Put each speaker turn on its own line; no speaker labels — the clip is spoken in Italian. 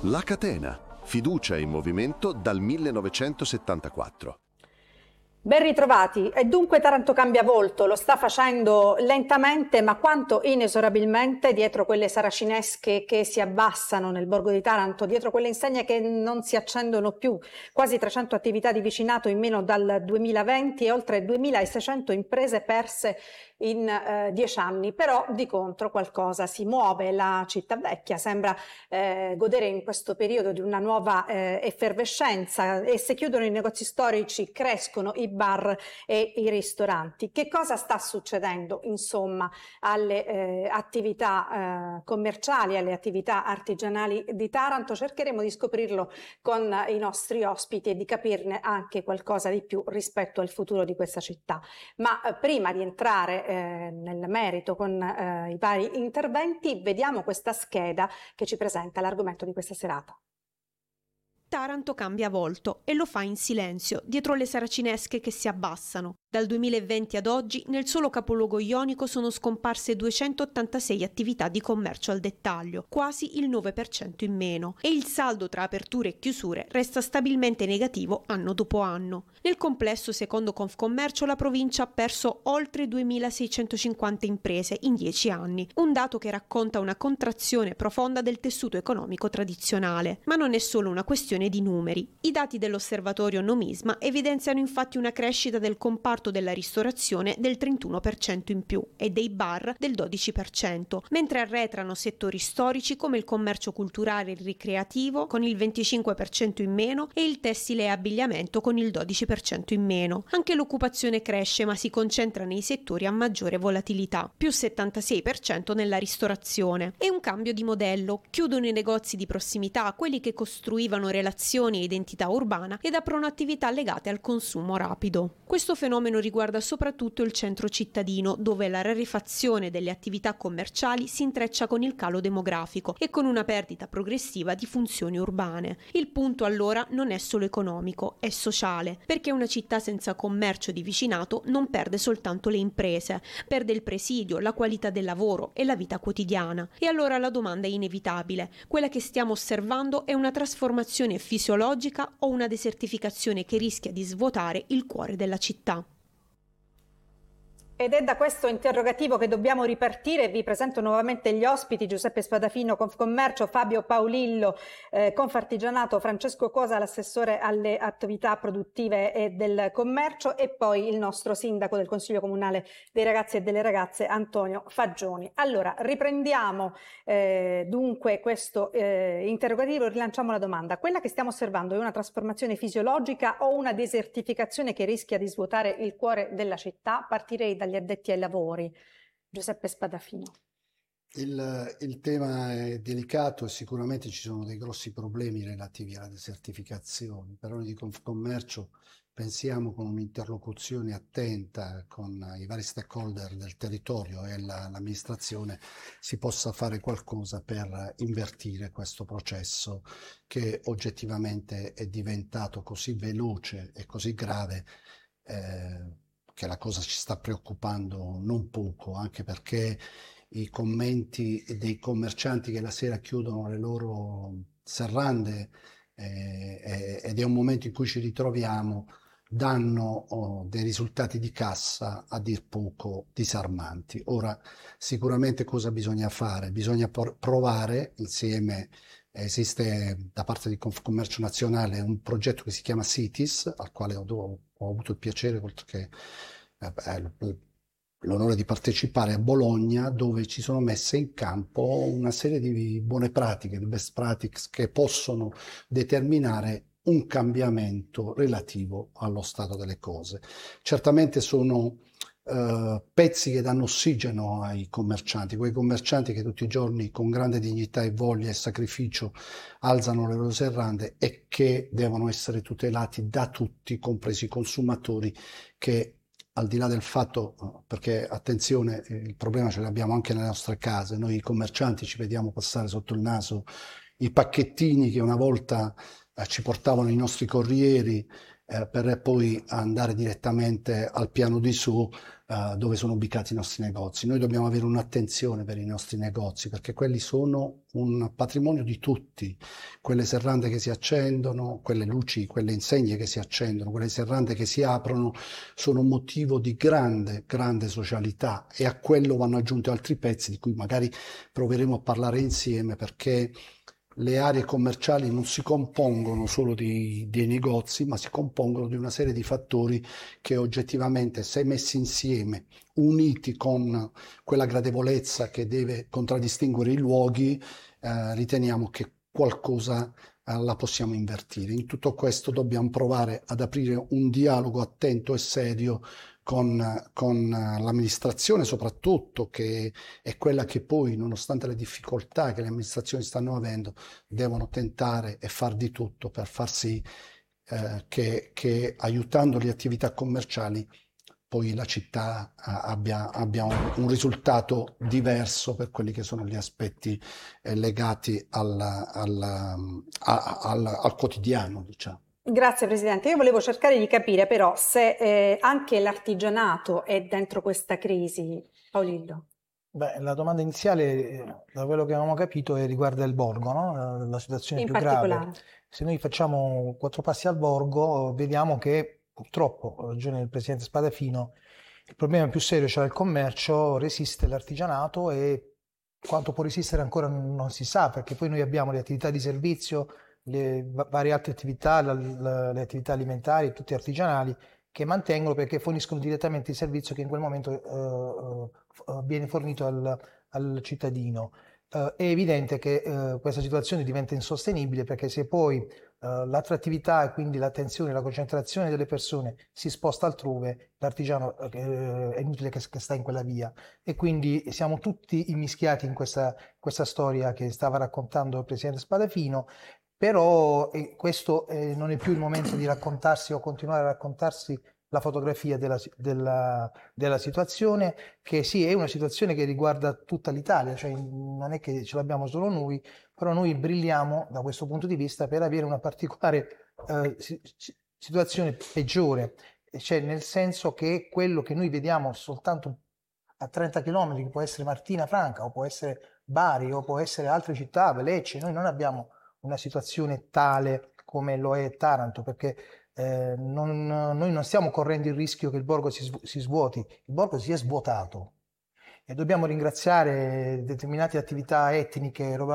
La Catena, fiducia in movimento dal 1974.
Ben ritrovati. E dunque Taranto cambia volto, lo sta facendo lentamente ma quanto inesorabilmente dietro quelle saracinesche che si abbassano nel borgo di Taranto, dietro quelle insegne che non si accendono più, quasi 300 attività di vicinato in meno dal 2020 e oltre 2600 imprese perse in 10 anni. Però di contro qualcosa si muove, la città vecchia sembra godere in questo periodo di una nuova effervescenza e se chiudono i negozi storici crescono i bar e i ristoranti. Che cosa sta succedendo insomma alle attività commerciali, alle attività artigianali di Taranto? Cercheremo di scoprirlo con i nostri ospiti e di capirne anche qualcosa di più rispetto al futuro di questa città. Ma prima di entrare nel merito con i vari interventi, vediamo questa scheda che ci presenta l'argomento di questa serata.
Taranto cambia volto e lo fa in silenzio, dietro le saracinesche che si abbassano. Dal 2020 ad oggi nel solo capoluogo ionico sono scomparse 286 attività di commercio al dettaglio, quasi il 9% in meno, e il saldo tra aperture e chiusure resta stabilmente negativo anno dopo anno. Nel complesso, secondo Confcommercio, la provincia ha perso oltre 2650 imprese in 10 anni, un dato che racconta una contrazione profonda del tessuto economico tradizionale. Ma non è solo una questione di numeri. I dati dell'osservatorio Nomisma evidenziano infatti una crescita del comparto della ristorazione del 31% in più e dei bar del 12%, mentre arretrano settori storici come il commercio culturale e ricreativo con il 25% in meno e il tessile e abbigliamento con il 12% in meno. Anche l'occupazione cresce ma si concentra nei settori a maggiore volatilità, più 76% nella ristorazione. È un cambio di modello, chiudono i negozi di prossimità, quelli che costruivano relazioni e identità urbana ed aprono attività legate al consumo rapido. Questo fenomeno riguarda soprattutto il centro cittadino, dove la rarefazione delle attività commerciali si intreccia con il calo demografico e con una perdita progressiva di funzioni urbane. Il punto allora non è solo economico, è sociale, perché una città senza commercio di vicinato non perde soltanto le imprese, perde il presidio, la qualità del lavoro e la vita quotidiana. E allora la domanda è inevitabile. Quella che stiamo osservando è una trasformazione fisiologica o una desertificazione che rischia di svuotare il cuore della città?
Ed è da questo interrogativo che dobbiamo ripartire. Vi presento nuovamente gli ospiti: Giuseppe Spadafino, Confcommercio, Fabio Paolillo, Confartigianato, Francesco Cosa, l'assessore alle attività produttive e del commercio, e poi il nostro sindaco del Consiglio Comunale dei Ragazzi e delle Ragazze, Antonio Fagioni. Allora, riprendiamo dunque questo interrogativo, rilanciamo la domanda. Quella che stiamo osservando è una trasformazione fisiologica o una desertificazione che rischia di svuotare il cuore della città? Partirei dagli addetti ai lavori. Giuseppe Spadafino.
Il tema è delicato e sicuramente ci sono dei grossi problemi relativi alla desertificazione. Per noi di Confcommercio pensiamo con un'interlocuzione attenta con i vari stakeholder del territorio e l'amministrazione si possa fare qualcosa per invertire questo processo che oggettivamente è diventato così veloce e così grave che la cosa ci sta preoccupando non poco, anche perché i commenti dei commercianti che la sera chiudono le loro serrande ed è un momento in cui ci ritroviamo, danno dei risultati di cassa a dir poco disarmanti. Ora, sicuramente cosa bisogna fare? Bisogna provare insieme. Esiste da parte di Confcommercio Nazionale un progetto che si chiama Cities, al quale ho avuto il piacere, oltre che l'onore di partecipare a Bologna, dove ci sono messe in campo una serie di buone pratiche, di best practices che possono determinare un cambiamento relativo allo stato delle cose. Certamente sono pezzi che danno ossigeno ai commercianti, quei commercianti che tutti i giorni con grande dignità e voglia e sacrificio alzano le loro serrande e che devono essere tutelati da tutti, compresi i consumatori, che al di là del fatto, perché attenzione, il problema ce l'abbiamo anche nelle nostre case, noi commercianti ci vediamo passare sotto il naso i pacchettini che una volta ci portavano i nostri corrieri per poi andare direttamente al piano di su, dove sono ubicati i nostri negozi. Noi dobbiamo avere un'attenzione per i nostri negozi, perché quelli sono un patrimonio di tutti. Quelle serrande che si accendono, quelle luci, quelle insegne che si accendono, quelle serrande che si aprono, sono un motivo di grande, grande socialità, e a quello vanno aggiunti altri pezzi di cui magari proveremo a parlare insieme, perché le aree commerciali non si compongono solo dei negozi, ma si compongono di una serie di fattori che oggettivamente, se messi insieme, uniti con quella gradevolezza che deve contraddistinguere i luoghi, riteniamo che qualcosa la possiamo invertire. In tutto questo dobbiamo provare ad aprire un dialogo attento e serio con l'amministrazione, soprattutto, che è quella che poi, nonostante le difficoltà che le amministrazioni stanno avendo, devono tentare e far di tutto per far sì che aiutando le attività commerciali poi la città abbia un risultato diverso per quelli che sono gli aspetti legati al quotidiano, diciamo.
Grazie Presidente, io volevo cercare di capire però se anche l'artigianato è dentro questa crisi, Paolillo.
Beh, la domanda iniziale, da quello che avevamo capito, riguarda il borgo, no? La situazione
In
più grave.
particolare.
Se noi facciamo 4 passi al borgo, vediamo che purtroppo, ha ragione il Presidente Spadafino, il problema più serio, cioè il commercio, resiste l'artigianato, e quanto può resistere ancora non si sa, perché poi noi abbiamo le attività di servizio, le varie altre attività, le attività alimentari, tutte artigianali, che mantengono perché forniscono direttamente il servizio che in quel momento viene fornito al cittadino. È evidente che questa situazione diventa insostenibile, perché se poi l'attrattività e quindi l'attenzione, la concentrazione delle persone si sposta altrove, l'artigiano è inutile che sta in quella via, e quindi siamo tutti immischiati in questa storia che stava raccontando il Presidente Spadafino. Però questo non è più il momento di raccontarsi o continuare a raccontarsi la fotografia della situazione, che sì, è una situazione che riguarda tutta l'Italia, cioè non è che ce l'abbiamo solo noi, però noi brilliamo da questo punto di vista per avere una particolare situazione peggiore, cioè nel senso che quello che noi vediamo soltanto a 30 km, che può essere Martina Franca, o può essere Bari, o può essere altre città, Lecce, noi non abbiamo una situazione tale come lo è Taranto, perché noi non stiamo correndo il rischio che il borgo si svuoti, il borgo si è svuotato, e dobbiamo ringraziare determinate attività etniche